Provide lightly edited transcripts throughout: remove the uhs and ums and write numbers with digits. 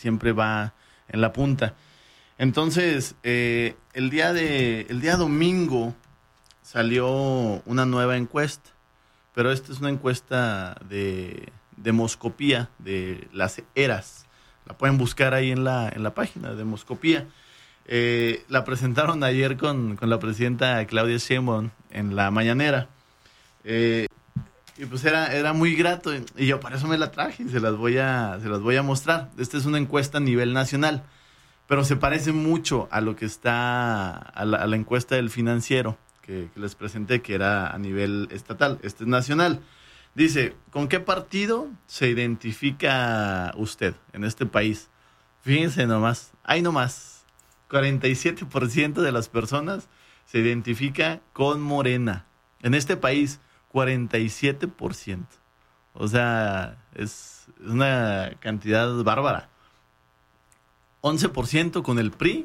siempre va en la punta. Entonces, el día domingo salió una nueva encuesta, pero esta es una encuesta de demoscopía de las eras. La pueden buscar ahí en la página de demoscopía. La presentaron ayer con la presidenta Claudia Sheinbaum en la mañanera. Y pues era muy grato, y yo para eso me la traje y se las voy a mostrar. Esta es una encuesta a nivel nacional, pero se parece mucho a lo que está a la encuesta del Financiero que les presenté, que era a nivel estatal. Este es nacional. Dice, ¿con qué partido se identifica usted en este país? Fíjense nomás, ahí nomás, 47% de las personas se identifica con Morena. En este país, 47%. O sea, es una cantidad bárbara. 11% con el PRI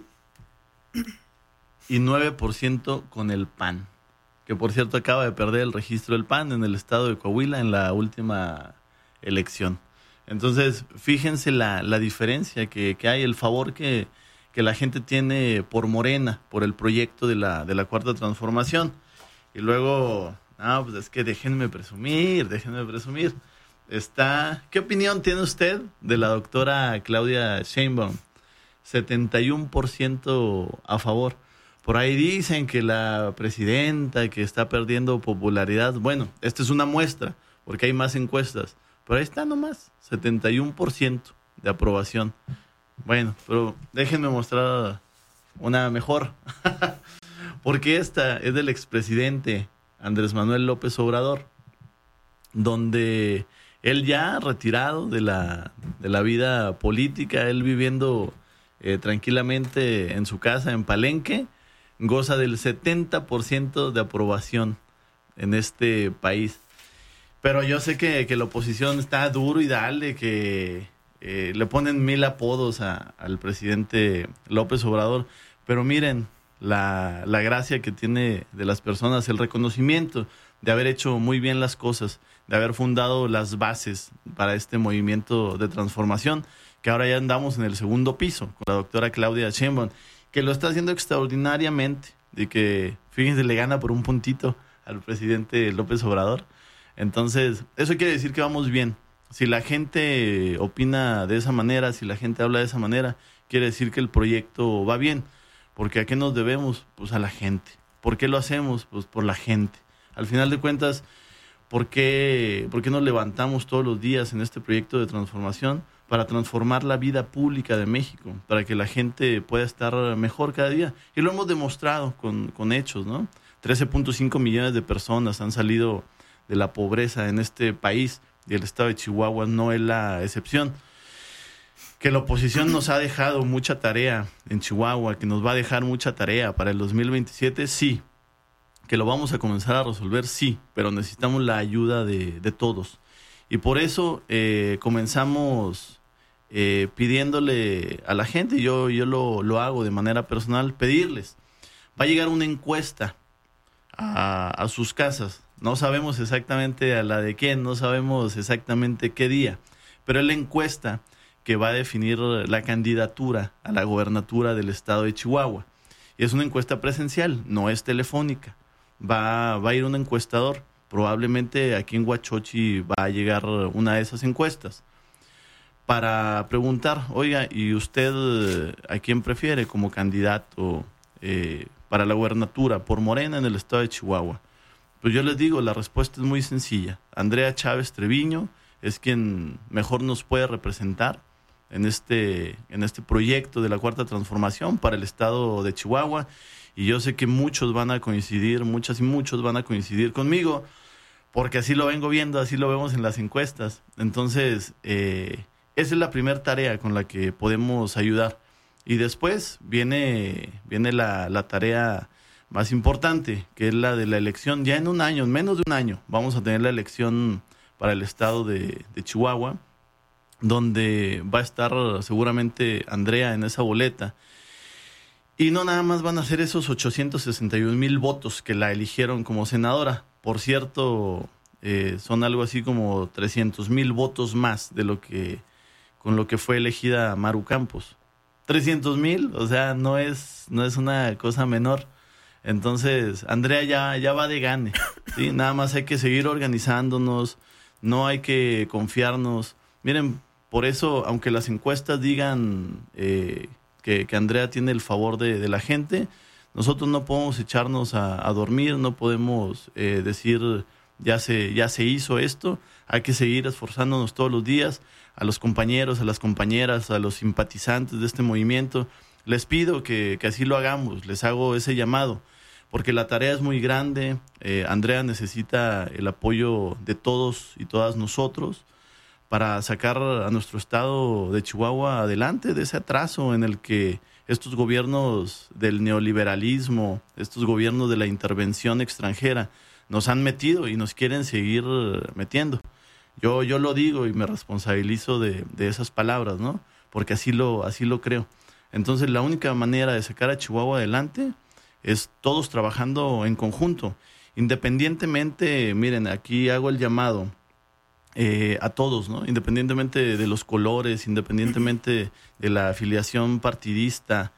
y 9% con el PAN. Que por cierto acaba de perder el registro del PAN en el estado de Coahuila en la última elección. Entonces, fíjense la diferencia que hay, el favor que la gente tiene por Morena, por el proyecto de la Cuarta Transformación. Y luego, pues es que déjenme presumir. ¿Qué opinión tiene usted de la doctora Claudia Sheinbaum? 71% a favor. Por ahí dicen que la presidenta que está perdiendo popularidad. Bueno, esta es una muestra, porque hay más encuestas. Pero ahí está nomás, 71% de aprobación. Bueno, pero déjenme mostrar una mejor. Porque esta es del expresidente Andrés Manuel López Obrador, donde él ya retirado de la vida política, él viviendo tranquilamente en su casa en Palenque, goza del 70% de aprobación en este país. Pero yo sé que la oposición está duro y dale, que le ponen 1000 apodos al presidente López Obrador. Pero miren la gracia que tiene de las personas, el reconocimiento de haber hecho muy bien las cosas, de haber fundado las bases para este movimiento de transformación, que ahora ya andamos en el segundo piso con la doctora Claudia Sheinbaum, que lo está haciendo extraordinariamente, de que, fíjense, le gana por un puntito al presidente López Obrador. Entonces, eso quiere decir que vamos bien. Si la gente opina de esa manera, si la gente habla de esa manera, quiere decir que el proyecto va bien. Porque ¿a qué nos debemos? Pues a la gente. ¿Por qué lo hacemos? Pues por la gente. Al final de cuentas, ¿por qué nos levantamos todos los días en este proyecto de transformación? Para transformar la vida pública de México, para que la gente pueda estar mejor cada día. Y lo hemos demostrado con hechos, ¿no? 13.5 millones de personas han salido de la pobreza en este país, y el estado de Chihuahua no es la excepción. Que la oposición nos ha dejado mucha tarea en Chihuahua, que nos va a dejar mucha tarea para el 2027, sí. Que lo vamos a comenzar a resolver, sí, pero necesitamos la ayuda de todos. Y por eso comenzamos pidiéndole a la gente, yo lo hago de manera personal, pedirles. Va a llegar una encuesta a sus casas. No sabemos exactamente a la de quién, no sabemos exactamente qué día, pero es la encuesta que va a definir la candidatura a la gobernatura del estado de Chihuahua. Y es una encuesta presencial, no es telefónica. Va a ir un encuestador. Probablemente aquí en Huachochi va a llegar una de esas encuestas para preguntar, oiga, ¿y usted a quién prefiere como candidato para la gobernatura por Morena en el estado de Chihuahua? Pues yo les digo, la respuesta es muy sencilla. Andrea Chávez Treviño es quien mejor nos puede representar en este proyecto de la Cuarta Transformación para el estado de Chihuahua. Y yo sé que muchos van a coincidir, muchas y muchos van a coincidir conmigo, porque así lo vengo viendo, así lo vemos en las encuestas. Entonces, esa es la primera tarea con la que podemos ayudar. Y después viene la tarea más importante, que es la de la elección. Ya en un año, en menos de un año, vamos a tener la elección para el estado de Chihuahua, donde va a estar seguramente Andrea en esa boleta. Y no nada más van a ser esos 861,000 votos que la eligieron como senadora. Por cierto, son algo así como 300,000 votos más de lo que con lo que fue elegida Maru Campos. 300,000, o sea, no es una cosa menor. Entonces, Andrea ya va de gane, ¿sí? Nada más hay que seguir organizándonos, no hay que confiarnos. Miren, por eso, aunque las encuestas digan que Andrea tiene el favor de la gente, nosotros no podemos echarnos a dormir, no podemos decir ya se hizo esto. Hay que seguir esforzándonos todos los días. A los compañeros, a las compañeras, a los simpatizantes de este movimiento, les pido que así lo hagamos, les hago ese llamado, porque la tarea es muy grande. Andrea necesita el apoyo de todos y todas nosotros para sacar a nuestro estado de Chihuahua adelante de ese atraso en el que estos gobiernos del neoliberalismo, estos gobiernos de la intervención extranjera nos han metido y nos quieren seguir metiendo. Yo lo digo y me responsabilizo de esas palabras, ¿no? Porque así lo creo. Entonces, la única manera de sacar a Chihuahua adelante es todos trabajando en conjunto. Independientemente, miren, aquí hago el llamado a todos, ¿no? Independientemente de los colores, independientemente de la afiliación partidista,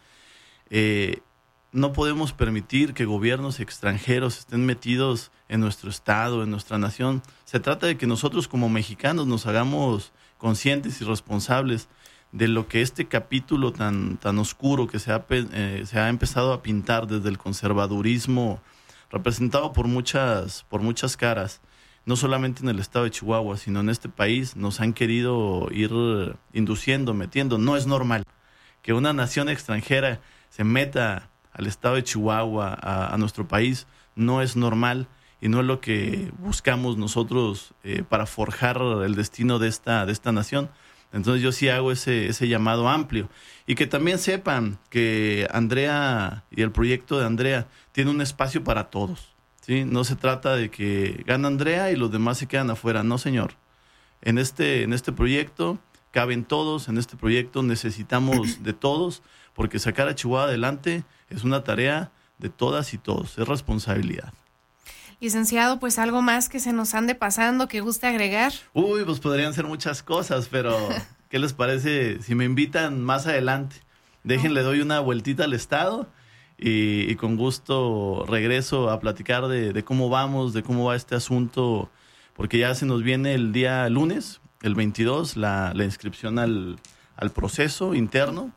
no podemos permitir que gobiernos extranjeros estén metidos en nuestro estado, en nuestra nación. Se trata de que nosotros como mexicanos nos hagamos conscientes y responsables de lo que este capítulo tan oscuro que se ha empezado a pintar desde el conservadurismo, representado por muchas caras, no solamente en el estado de Chihuahua, sino en este país, nos han querido ir induciendo, metiendo. No es normal que una nación extranjera se meta al estado de Chihuahua, a nuestro país. No es normal y no es lo que buscamos nosotros para forjar el destino de esta nación. Entonces yo sí hago ese llamado amplio, y que también sepan que Andrea y el proyecto de Andrea tiene un espacio para todos, ¿sí? No se trata de que gana Andrea y los demás se quedan afuera, no señor. En este proyecto caben todos, en este proyecto necesitamos de todos, porque sacar a Chihuahua adelante es una tarea de todas y todos, es responsabilidad. Licenciado, pues algo más que se nos ande pasando, que guste agregar. Pues podrían ser muchas cosas, pero ¿qué les parece si me invitan más adelante? Le doy una vueltita al estado y con gusto regreso a platicar de cómo vamos, de cómo va este asunto, porque ya se nos viene el día lunes, el 22, la inscripción al proceso interno.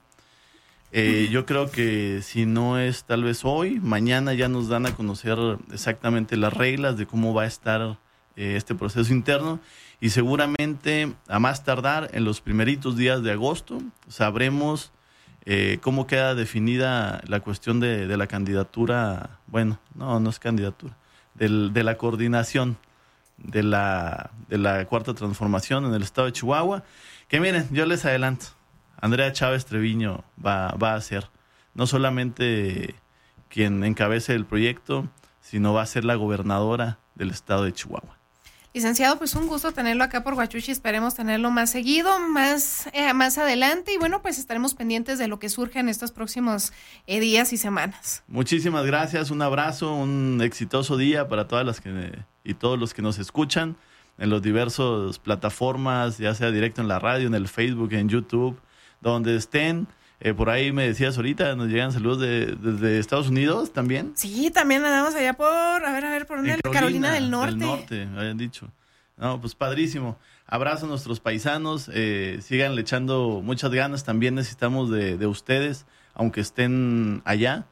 Yo creo que si no es tal vez hoy, mañana ya nos dan a conocer exactamente las reglas de cómo va a estar este proceso interno, y seguramente a más tardar en los primeritos días de agosto sabremos cómo queda definida la cuestión de la candidatura, bueno, no es candidatura, de la coordinación de la Cuarta Transformación en el estado de Chihuahua, que miren, yo les adelanto, Andrea Chávez Treviño va a ser no solamente quien encabece el proyecto, sino va a ser la gobernadora del estado de Chihuahua. Licenciado, pues un gusto tenerlo acá por Huachuchi, esperemos tenerlo más seguido, más adelante, y bueno, pues estaremos pendientes de lo que surja en estos próximos días y semanas. Muchísimas gracias, un abrazo, un exitoso día para todas y todos los que nos escuchan en las diversas plataformas, ya sea directo en la radio, en el Facebook, en YouTube, donde estén. Por ahí me decías ahorita, nos llegan saludos desde Estados Unidos también. Sí, también andamos allá por dónde, Carolina del Norte. Del Norte, habían dicho. No, pues padrísimo. Abrazo a nuestros paisanos, síganle echando muchas ganas, también necesitamos de ustedes, aunque estén allá.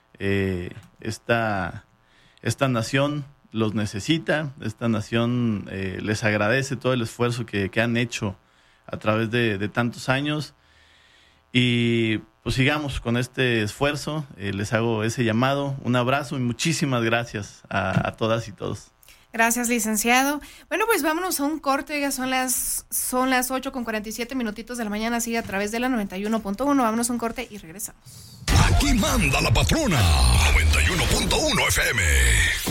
Esta nación los necesita, esta nación les agradece todo el esfuerzo que han hecho a través de tantos años. Y pues sigamos con este esfuerzo, les hago ese llamado, un abrazo y muchísimas gracias a todas y todos. Gracias, licenciado. Bueno, pues vámonos a un corte, oiga, son las 8:47 de la mañana, sigue a través de la 91.1, vámonos a un corte y regresamos. Aquí manda la patrona, 91.1 FM.